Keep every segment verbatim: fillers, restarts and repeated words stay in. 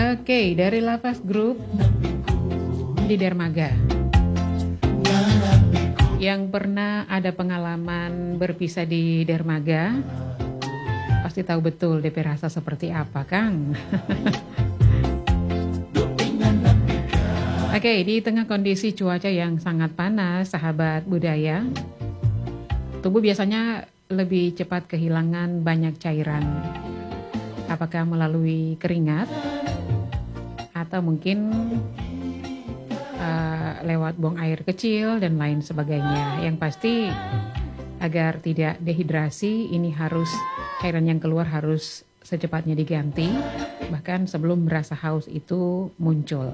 Oke, dari Lapas Group di Dermaga. Yang pernah ada pengalaman berpisah di Dermaga pasti tahu betul D P rasa seperti apa, Kang. Oke, di tengah kondisi cuaca yang sangat panas, sahabat budaya, tubuh biasanya lebih cepat kehilangan banyak cairan. Apakah melalui keringat atau mungkin uh, lewat buang air kecil dan lain sebagainya. Yang pasti agar tidak dehidrasi, ini harus cairan yang keluar harus secepatnya diganti, bahkan sebelum merasa haus itu muncul.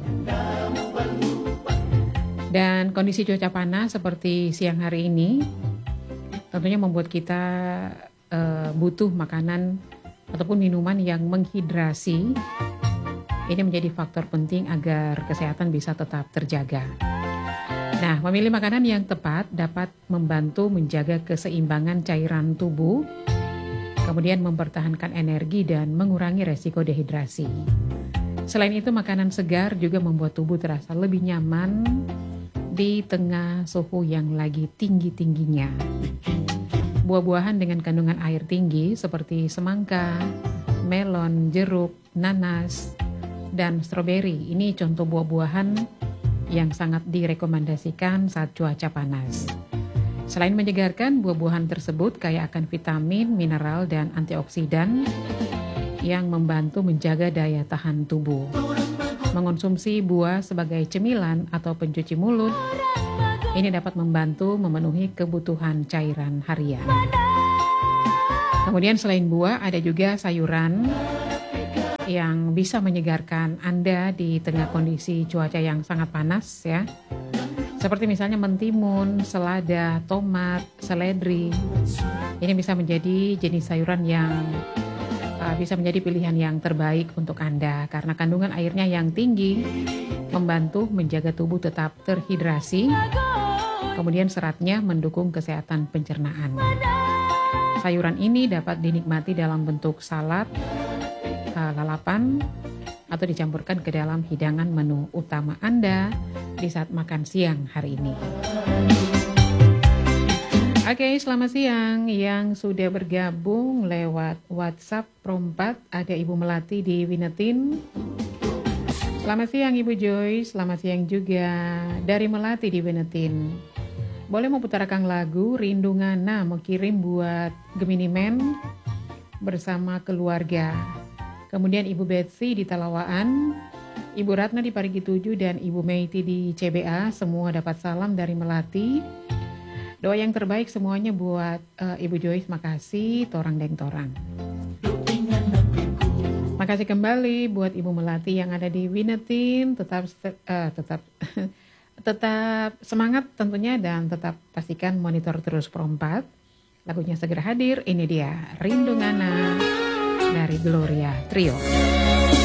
Dan kondisi cuaca panas seperti siang hari ini tentunya membuat kita uh, butuh makanan ataupun minuman yang menghidrasi. Ini menjadi faktor penting agar kesehatan bisa tetap terjaga. Nah, memilih makanan yang tepat dapat membantu menjaga keseimbangan cairan tubuh, kemudian mempertahankan energi dan mengurangi resiko dehidrasi. Selain itu, makanan segar juga membuat tubuh terasa lebih nyaman di tengah suhu yang lagi tinggi-tingginya. Buah-buahan dengan kandungan air tinggi seperti semangka, melon, jeruk, nanas, dan stroberi. Ini contoh buah-buahan yang sangat direkomendasikan saat cuaca panas. Selain menyegarkan, buah-buahan tersebut kaya akan vitamin, mineral, dan antioksidan yang membantu menjaga daya tahan tubuh. Mengonsumsi buah sebagai cemilan atau pencuci mulut, ini dapat membantu memenuhi kebutuhan cairan harian. Kemudian selain buah, ada juga sayuran yang bisa menyegarkan Anda di tengah kondisi cuaca yang sangat panas ya. Seperti misalnya mentimun, selada, tomat, seledri. Ini bisa menjadi jenis sayuran yang uh, bisa menjadi pilihan yang terbaik untuk Anda karena kandungan airnya yang tinggi membantu menjaga tubuh tetap terhidrasi. Kemudian seratnya mendukung kesehatan pencernaan. Sayuran ini dapat dinikmati dalam bentuk salad, lalapan, atau dicampurkan ke dalam hidangan menu utama Anda di saat makan siang hari ini. Oke, selamat siang yang sudah bergabung lewat WhatsApp Pro empat. Ada Ibu Melati di Winetin. Selamat siang Ibu Joy, selamat siang juga dari Melati di Winetin. Boleh mau putarkan lagu Rindu Ngana, mau kirim buat Gemini Men bersama keluarga. Kemudian Ibu Betsy di Talawaan, Ibu Ratna di Parigi tujuh, dan Ibu Meiti di C B A. Semua dapat salam dari Melati. Doa yang terbaik semuanya buat uh, Ibu Joyce, makasih, torang deng torang. Makasih kembali buat Ibu Melati yang ada di Winetin. Tetap uh, tetap tetap semangat tentunya dan tetap pastikan monitor terus Pro empat. Lagunya segera hadir. Ini dia Rindu Ngana dari Gloria Trio.